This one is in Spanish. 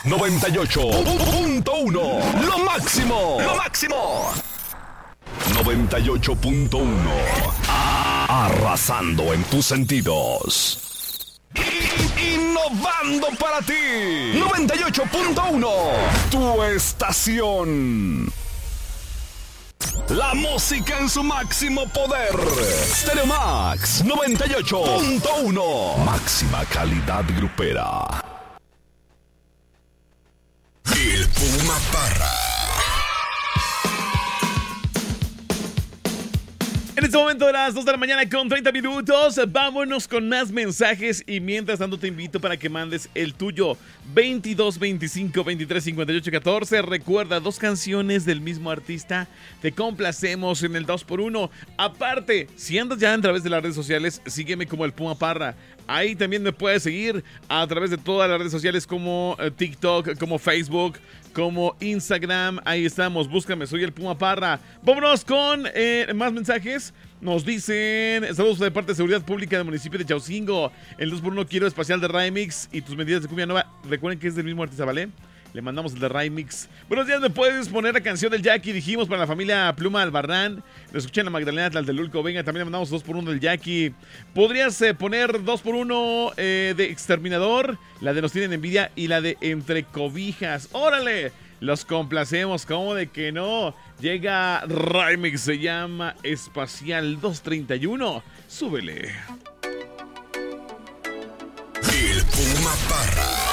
98.1. Lo máximo. Lo máximo. 98.1. Arrasando en tus sentidos. Innovando para ti. 98.1. Tu estación. La música en su máximo poder. Stereo Max 98.1. Máxima calidad grupera. El Puma Parra. En este momento de las 2 de la mañana con 30 minutos, vámonos con más mensajes y mientras tanto te invito para que mandes el tuyo 22 25 23 58 14. Recuerda, 2 canciones del mismo artista, te complacemos en el 2x1. Aparte, si andas ya a través de las redes sociales, sígueme como el Puma Parra. Ahí también me puedes seguir a través de todas las redes sociales como TikTok, como Facebook, como Instagram. Ahí estamos, búscame, soy el Puma Parra. Vámonos con más mensajes. Nos dicen, saludos de parte de Seguridad Pública del municipio de Chaucingo. El 2x1 quiero espacial de Remix y tus medidas de cumbia nueva. Recuerden que es del mismo artista, ¿vale? Le mandamos el de Remix. Buenos días, ¿me puedes poner la canción del Jackie? Dijimos para la familia Pluma Albarrán. Lo escuchan a Magdalena Tlaltelulco. Venga, también le mandamos 2x1 del Jackie. ¿Podrías poner 2x1 de Exterminador? La de Nos Tienen Envidia y la de Entre Cobijas. ¡Órale! Los complacemos, ¿cómo de que no? Llega Remix, se llama Espacial 231. Súbele. El Puma Parra.